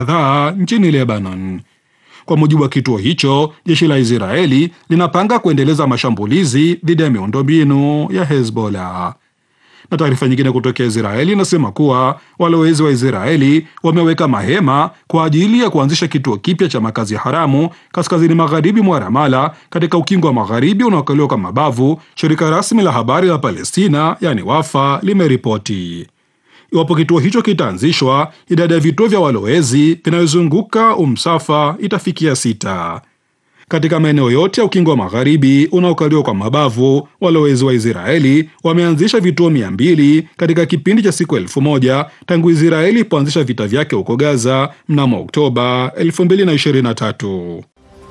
kadhaa nchini Lebanon. Kwa mujibu wa kituo hicho, jeshi la Israeli linapanga kuendeleza mashambulizi dhidi ya miundombinu ya Hezbollah. Na taarifa nyingine kutokea Israeli inasema kuwa walowezi wa Israeli wameweka mahema kwa ajili ya kuanzisha kituo kipya cha makazi haramu kaskazini magharibi mwa Ramala katika ukingo wa magharibi unaokaliwa kwa mabavu, shirika rasmi la habari la Palestina yani Wafa limeripoti. Iwapo kituo hicho kitaanzishwa, idadi ya vituo vya walowezi vinayozunguka Umsafa itafikia 6. Katika maeneo yote ya ukingo wa magharibi unaokaliwa kwa mabavu, walowezi wa Israeli wameanzisha vituo 200 katika kipindi cha siku 1000 tangu Israeli ilipoanzisha vita vyake huko Gaza mnamo Oktoba 2023.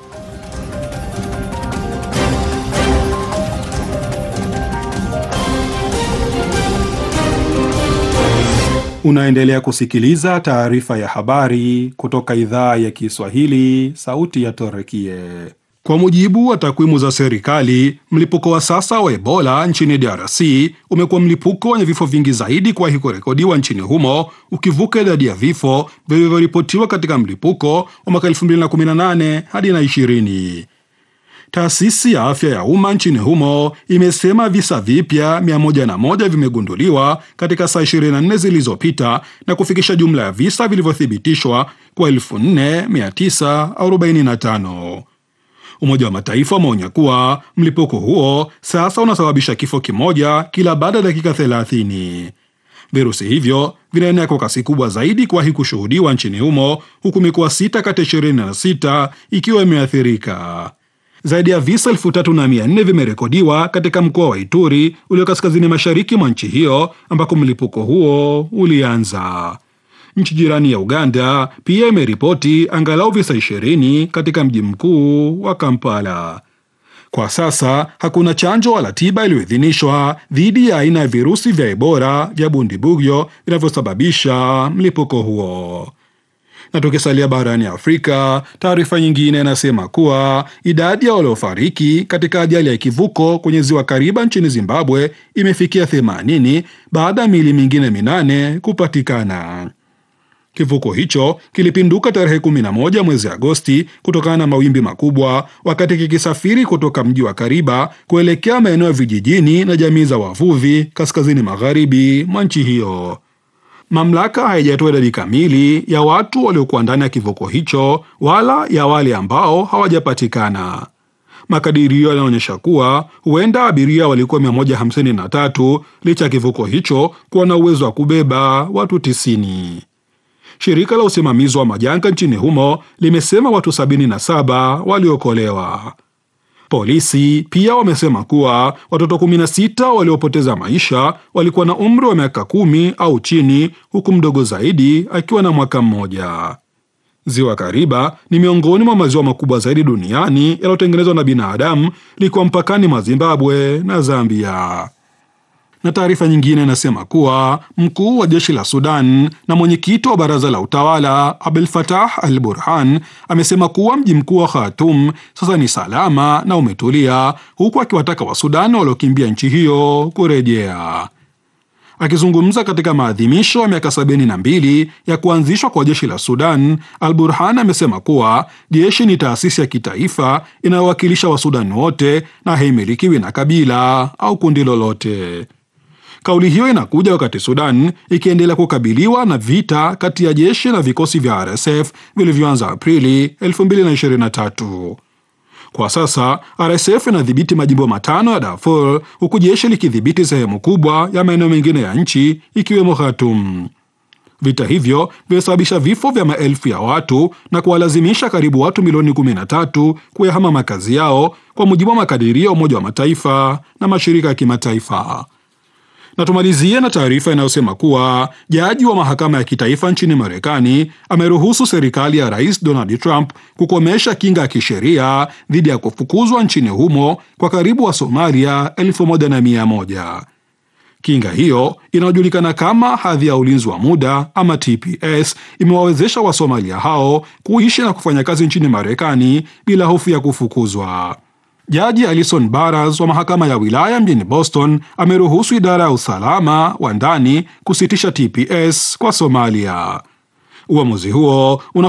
Unaendelea kusikiliza taarifa ya habari kutoka idhaa ya Kiswahili, sauti ya Torekie. Kwa mujibu wa takwimu za serikali, mlipuko wa sasa wa Ebola nchini DRC umekuwa mlipuko wenye vifo vingi zaidi kuwahi kurekodiwa nchini humo, ukivuka idadi ya vifo vilivyoripotiwa katika mlipuko wa mwaka 2018 hadi 2020. Taasisi ya afya ya umma nchini humo imesema visa vipya 101 vimegunduliwa katika saa 24 zilizopita na kufikisha jumla ya visa vilivyothibitishwa kwa 4945. Umoja wa Mataifa umeonya kuwa mlipuko huo sasa unasababisha kifo kimoja kila baada ya dakika 30. Virusi hivyo vinaenea kwa kasi kubwa zaidi kuwahi kushuhudiwa nchini humo, huku mikoa 6 kati ya 26 ikiwa imeathirika. Zaidi ya visa 3400 vimerekodiwa katika mkoa wa Ituri ulio kaskazini mashariki mwa nchi hiyo ambako mlipuko huo ulianza. Nchi jirani ya Uganda pia imeripoti angalau visa 20 katika mji mkuu wa Kampala. Kwa sasa hakuna chanjo wala tiba iliyoidhinishwa dhidi ya aina ya virusi vya Ebola vya Bundibugyo vinavyosababisha mlipuko huo. Na tukisalia barani Afrika, taarifa nyingine inasema kuwa idadi ya waliofariki katika ajali ya kivuko kwenye ziwa Kariba nchini Zimbabwe imefikia 80 baada ya miili mingine 8 kupatikana. Kivuko hicho kilipinduka tarehe 11 mwezi Agosti kutokana na mawimbi makubwa wakati kikisafiri kutoka mji wa Kariba kuelekea maeneo ya vijijini na jamii za wavuvi kaskazini magharibi mwa nchi hiyo. Mamlaka haijatoa idadi kamili ya watu waliokuwa ndani ya kivuko hicho wala ya wale ambao hawajapatikana. Makadirio yanaonyesha kuwa huenda abiria walikuwa 153 licha ya kivuko hicho kuwa na uwezo wa kubeba watu 90. Shirika la usimamizi wa majanga nchini humo limesema watu 77 waliokolewa. Polisi pia wamesema kuwa watoto 16 waliopoteza maisha walikuwa na umri wa miaka 10 au chini, huku mdogo zaidi akiwa na mwaka mmoja. Ziwa Kariba ni miongoni mwa maziwa makubwa zaidi duniani yaliyotengenezwa na binadamu, likiwa mpakani mwa Zimbabwe na Zambia. Na taarifa nyingine inasema kuwa mkuu wa jeshi la Sudan na mwenyekiti wa baraza la utawala Abdel Fattah al-Burhan amesema kuwa mji mkuu wa Khartoum sasa ni salama na umetulia, huku akiwataka Wasudani waliokimbia nchi hiyo kurejea. Akizungumza katika maadhimisho ya miaka 72 ya kuanzishwa kwa jeshi la Sudan, al-Burhan amesema kuwa jeshi ni taasisi ya kitaifa inayowakilisha Wasudani wote na haimilikiwi na kabila au kundi lolote. Kauli hiyo inakuja wakati Sudan ikiendelea kukabiliwa na vita kati ya jeshi na vikosi vya RSF vilivyoanza Aprili 2023. Kwa sasa RSF inadhibiti majimbo 5 ya Darfur, huku jeshi likidhibiti sehemu kubwa ya maeneo mengine ya nchi ikiwemo Khartoum. Vita hivyo vimesababisha vifo vya maelfu ya watu na kuwalazimisha karibu watu milioni 13 kuyahama makazi yao, kwa mujibu wa makadirio ya Umoja wa Mataifa na mashirika ya kimataifa. Na tumalizie na taarifa inayosema kuwa jaji wa mahakama ya kitaifa nchini Marekani ameruhusu serikali ya Rais Donald Trump kukomesha kinga ya kisheria dhidi ya kufukuzwa nchini humo kwa karibu wa Somalia 1100. Kinga hiyo inayojulikana kama hadhi ya ulinzi wa muda ama TPS imewawezesha Wasomalia hao kuishi na kufanya kazi nchini Marekani bila hofu ya kufukuzwa. Jaji Alison Barras wa mahakama ya wilaya mjini Boston ameruhusu idara ya usalama wa ndani kusitisha TPS kwa Somalia. Uamuzi huo